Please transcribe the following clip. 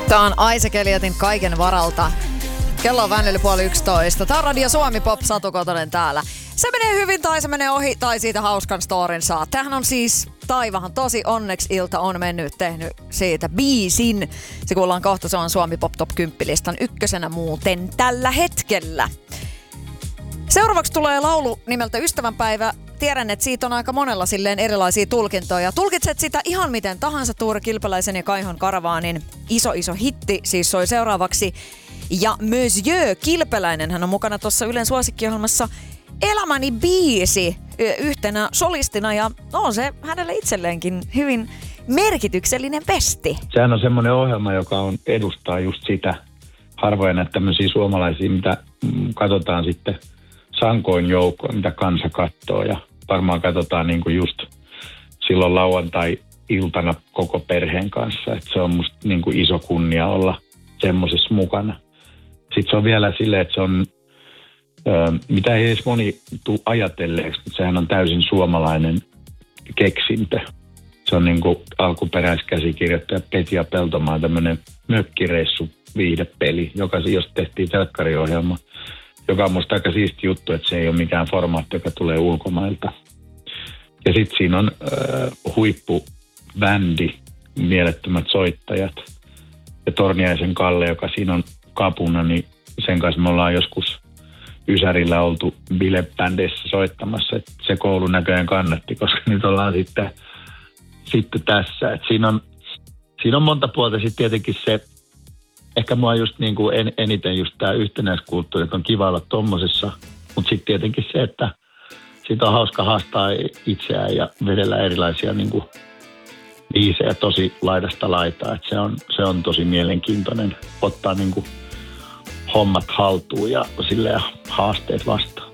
Tää on Isaac Elliotin Kaiken varalta. Kello on vähän yli 10:30. Tää on Radio Suomi Pop, Satu Kotonen täällä. Se menee hyvin tai se menee ohi tai siitä hauskan storin saa. Tämähän on siis Taivahan tosi onneksi ilta on tehnyt siitä biisin. Se kuullaan kohta, se on Suomi Pop Top 10-listan ykkösenä muuten tällä hetkellä. Seuraavaksi tulee laulu nimeltä Ystävänpäivä. Tiedän, että siitä on aika monella silleen erilaisia tulkintoja. Tulkitset sitä ihan miten tahansa. Tuure Kilpeläisen ja Kaihon Karavaanin iso hitti siis soi seuraavaksi. Ja Monsieur Kilpeläinen, hän on mukana tuossa Ylen suosikkiohjelmassa Elämäni biisi yhtenä solistina. Ja on se hänelle itselleenkin hyvin merkityksellinen pesti. Sehän on semmoinen ohjelma, joka edustaa just sitä harvoja näitä tämmöisiä suomalaisia, mitä katsotaan sitten sankoin joukkoon, mitä kansa katsoo. Ja varmaan katsotaan niinku just silloin lauantai-iltana koko perheen kanssa. Et se on musta niinku iso kunnia olla semmoisessa mukana. Sitten se on vielä silleen, että se on, mitä ei edes moni tule ajatelleeksi, mutta sehän on täysin suomalainen keksintö. Se on niinku alkuperäiskäsikirjoittaja Petja Peltomaan tämmöinen mökkireissu viihdepeli, josta tehtiin telkkariohjelma, joka on musta aika siisti juttu, että se ei ole mikään formaatti, joka tulee ulkomailta. Ja sitten siinä on huippubändi, mielettömät soittajat ja Torniaisen Kalle, joka siinä on kapuna, niin sen kanssa me ollaan joskus Ysärillä oltu bilebändeissä soittamassa. Et se koulu näköjään kannatti, koska nyt ollaan sitten tässä. Et siinä on monta puolta. Sitten tietenkin se, ehkä mua just niin kuin eniten just tämä yhtenäiskulttuuri, että on kiva olla tommosessa. Mutta sitten tietenkin se, että siitä on hauska haastaa itseään ja vedellä erilaisia niin kuin biisejä tosi laidasta laitaa. Et se on tosi mielenkiintoinen ottaa niin kuin hommat haltuun ja silleen haasteet vastaan.